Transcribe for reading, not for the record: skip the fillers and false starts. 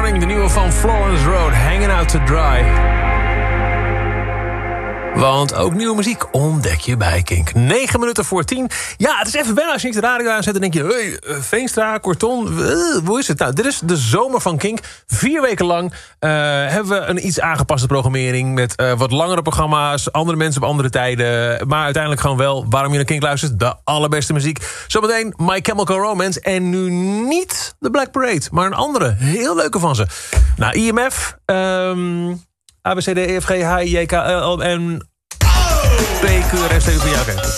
Morning, de nieuwe van Florence Road, Hanging Out to Dry. Want ook nieuwe muziek ontdek je bij Kink. 9 minuten voor 10. Ja, het is even wennen als je niet de radio aanzet en denk je... Hey, Veenstra, Korton, hoe is het? Nou, dit is de zomer van Kink. 4 weken lang hebben we een iets aangepaste programmering... met wat langere programma's, andere mensen op andere tijden. Maar uiteindelijk gewoon wel, waarom je naar Kink luistert... de allerbeste muziek. Zometeen My Chemical Romance. En nu niet de Black Parade, maar een andere. Heel leuke van ze. Nou, IMF... A, B, C, D, E, F, G, H, I, J, K, L, M, P, Q, R, S, T, U, V, K.